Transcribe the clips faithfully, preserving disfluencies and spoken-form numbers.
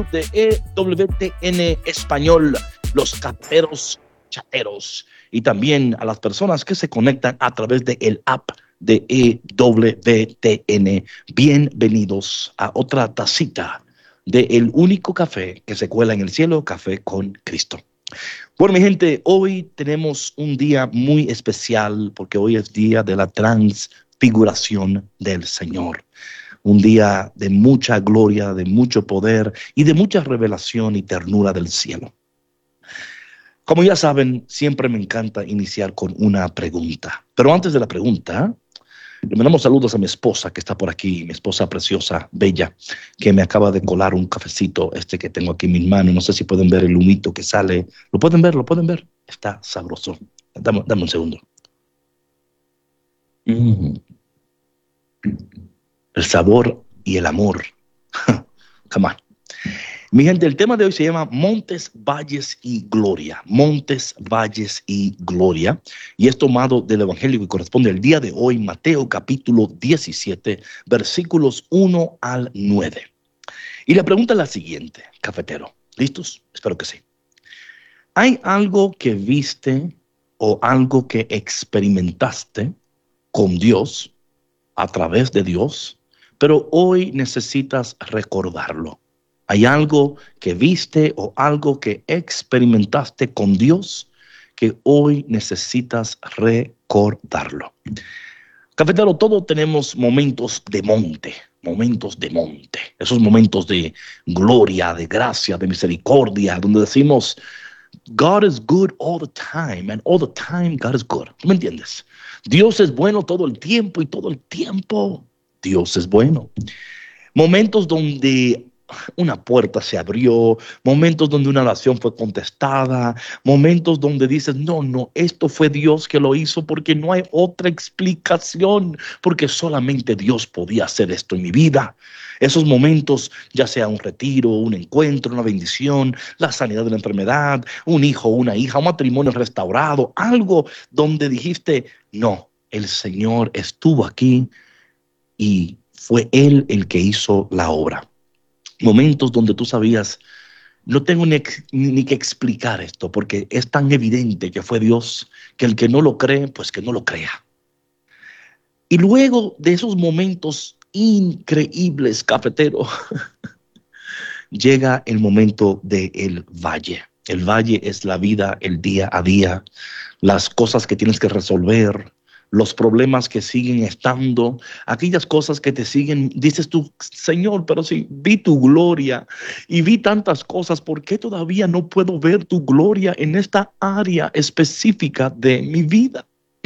de E W T N Español, los caperos chateros, y también a las personas que se conectan a través del el app de E W T N. Bienvenidos a otra tacita de el único café que se cuela en el cielo, Café con Cristo. Bueno, mi gente, hoy tenemos un día muy especial porque hoy es día de la transfiguración del Señor. Un día de mucha gloria, de mucho poder y de mucha revelación y ternura del cielo. Como ya saben, siempre me encanta iniciar con una pregunta. Pero antes de la pregunta, le mandamos saludos a mi esposa que está por aquí, mi esposa preciosa, bella, que me acaba de colar un cafecito, este que tengo aquí en mis manos. No sé si pueden ver el humito que sale. ¿Lo pueden ver? ¿Lo pueden ver? Está sabroso. Dame, dame un segundo. Mm. El sabor y el amor. Come on. Mi gente, el tema de hoy se llama Montes, Valles y Gloria. Montes, Valles y Gloria. Y es tomado del Evangelio que corresponde al día de hoy, Mateo capítulo diecisiete, versículos uno al nueve. Y la pregunta es la siguiente, cafetero. ¿Listos? Espero que sí. ¿Hay algo que viste o algo que experimentaste con Dios, a través de Dios, pero hoy necesitas recordarlo? ¿Hay algo que viste o algo que experimentaste con Dios que hoy necesitas recordarlo? Cafetero, todos tenemos momentos de monte, momentos de monte, esos momentos de gloria, de gracia, de misericordia, donde decimos, God is good all the time, and all the time God is good. ¿Tú me entiendes? Dios es bueno todo el tiempo y todo el tiempo Dios es bueno. Momentos donde una puerta se abrió, momentos donde una oración fue contestada, momentos donde dices, no, no, esto fue Dios que lo hizo porque no hay otra explicación, porque solamente Dios podía hacer esto en mi vida. Esos momentos, ya sea un retiro, un encuentro, una bendición, la sanidad de la enfermedad, un hijo, una hija, un matrimonio restaurado, algo donde dijiste, no, el Señor estuvo aquí y fue Él el que hizo la obra. Momentos donde tú sabías, no tengo ni, ni que explicar esto, porque es tan evidente que fue Dios, que el que no lo cree, pues que no lo crea. Y luego de esos momentos increíbles, cafetero, llega el momento del valle. El valle es la vida, el día a día, las cosas que tienes que resolver, los problemas que siguen estando, aquellas cosas que te siguen, dices tú, Señor, pero si vi tu gloria y vi tantas cosas, ¿por qué todavía no puedo ver tu gloria en esta área específica de mi vida?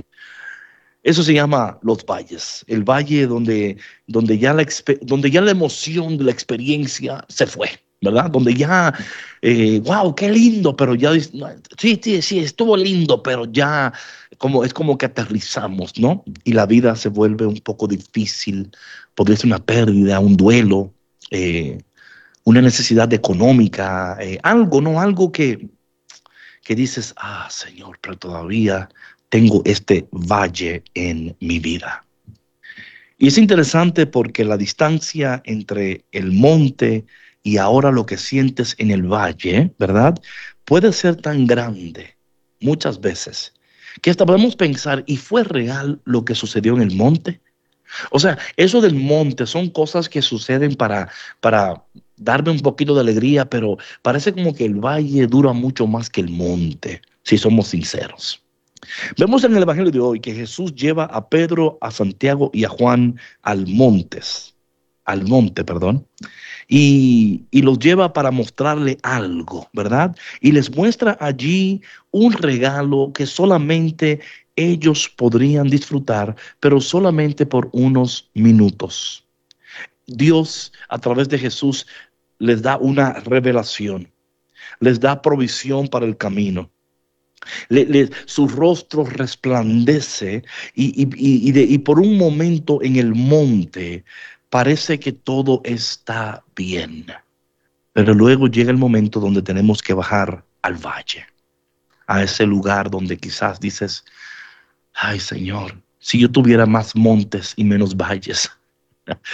Eso se llama los valles, el valle donde, donde, ya la, donde ya la emoción de la experiencia se fue, ¿verdad? Donde ya, eh, wow, qué lindo, pero ya, sí, sí, sí, estuvo lindo, pero ya como, es como que aterrizamos, ¿no? Y la vida se vuelve un poco difícil, podría ser una pérdida, un duelo, eh, una necesidad económica, eh, algo, ¿no? Algo que, que dices, ah, Señor, pero todavía tengo este valle en mi vida. Y es interesante porque la distancia entre el monte y ahora lo que sientes en el valle, ¿verdad? Puede ser tan grande muchas veces que hasta podemos pensar, ¿y fue real lo que sucedió en el monte? O sea, eso del monte son cosas que suceden para, para darme un poquito de alegría, pero parece como que el valle dura mucho más que el monte, si somos sinceros. Vemos en el Evangelio de hoy que Jesús lleva a Pedro, a Santiago y a Juan al montes, al monte, perdón, y, y los lleva para mostrarle algo, ¿verdad? Y les muestra allí un regalo que solamente ellos podrían disfrutar, pero solamente por unos minutos. Dios, a través de Jesús, les da una revelación, les da provisión para el camino. Le, le, su rostro resplandece y, y, y, de, y por un momento en el monte parece que todo está bien. Pero luego llega el momento donde tenemos que bajar al valle, a ese lugar donde quizás dices, ay Señor, si yo tuviera más montes y menos valles,